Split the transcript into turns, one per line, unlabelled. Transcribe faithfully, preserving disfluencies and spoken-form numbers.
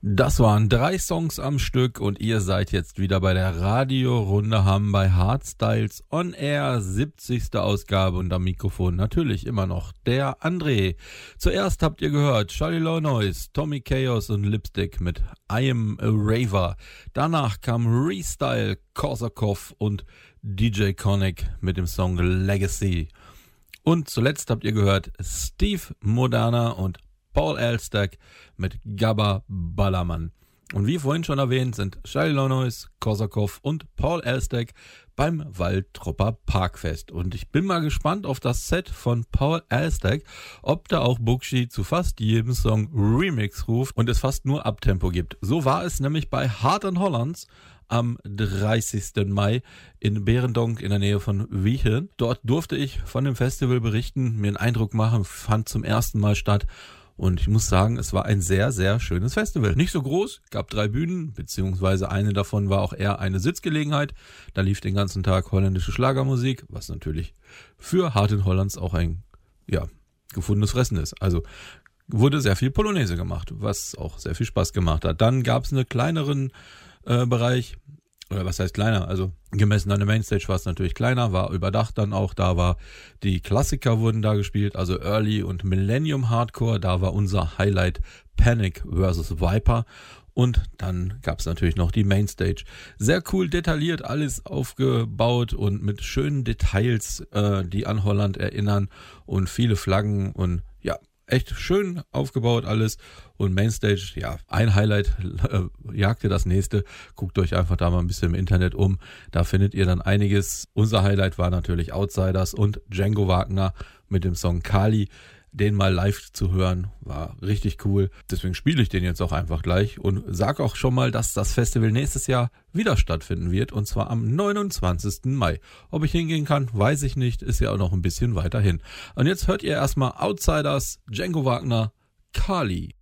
Das waren drei Songs am Stück und ihr seid jetzt wieder bei der Radiorunde Hamm bei Hardstyles On Air, siebzigste Ausgabe und am Mikrofon natürlich immer noch der André. Zuerst habt ihr gehört Charlie Low Noise, Tommy Chaos und Lipstick mit I Am a Raver. Danach kam Restyle, Korsakov und D J Conic mit dem Song Legacy. Und zuletzt habt ihr gehört Steve Moderna und Paul Elstak mit Gabba Ballermann. Und wie vorhin schon erwähnt, sind Charlie Low Noise, Korsakov und Paul Elstak beim Waldtropper Parkfest. Und ich bin mal gespannt auf das Set von Paul Elstak, ob da auch Bugschi zu fast jedem Song Remix ruft und es fast nur Abtempo gibt. So war es nämlich bei Hard and Hollands am dreißigsten Mai in Behrendonk in der Nähe von Wichen. Dort durfte ich von dem Festival berichten, mir einen Eindruck machen, fand zum ersten Mal statt. Und ich muss sagen, es war ein sehr, sehr schönes Festival. Nicht so groß, gab drei Bühnen, beziehungsweise eine davon war auch eher eine Sitzgelegenheit. Da lief den ganzen Tag holländische Schlagermusik, was natürlich für Hard in Hollands auch ein, ja, gefundenes Fressen ist. Also wurde sehr viel Polonaise gemacht, was auch sehr viel Spaß gemacht hat. Dann gab es einen kleineren äh, Bereich, oder was heißt kleiner, also gemessen an der Mainstage war es natürlich kleiner, war überdacht dann auch, da war die Klassiker wurden da gespielt, also Early und Millennium Hardcore, da war unser Highlight Panic versus Viper und dann gab es natürlich noch die Mainstage. Sehr cool detailliert alles aufgebaut und mit schönen Details, äh, die an Holland erinnern und viele Flaggen und ja, echt schön aufgebaut alles und Mainstage, ja, ein Highlight äh, jagte das nächste. Guckt euch einfach da mal ein bisschen im Internet um, da findet ihr dann einiges. Unser Highlight war natürlich Outsiders und Django Wagner mit dem Song Kali. Den mal live zu hören, war richtig cool. Deswegen spiele ich den jetzt auch einfach gleich und sag auch schon mal, dass das Festival nächstes Jahr wieder stattfinden wird und zwar am neunundzwanzigsten Mai. Ob ich hingehen kann, weiß ich nicht, ist ja auch noch ein bisschen weiter hin. Und jetzt hört ihr erstmal Outsiders, Django Wagner, Kali.